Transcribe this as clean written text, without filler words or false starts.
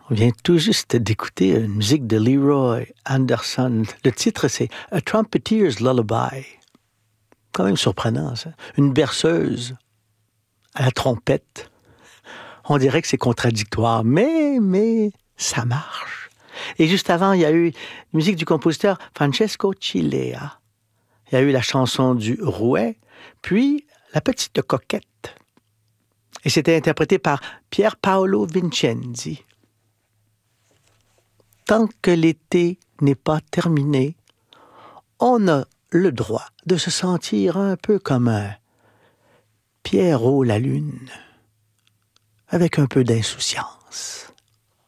On vient tout juste d'écouter une musique de Leroy Anderson. Le titre, c'est « A Trumpeter's Lullaby ». Quand même surprenant, ça. Une berceuse à la trompette. On dirait que c'est contradictoire, mais ça marche. Et juste avant, il y a eu la musique du compositeur Francesco Cilea. Il y a eu la chanson du Rouet, puis La Petite Coquette. Et c'était interprété par Pier Paolo Vincenzi. Tant que l'été n'est pas terminé, on a le droit de se sentir un peu comme un Pierrot la Lune, avec un peu d'insouciance.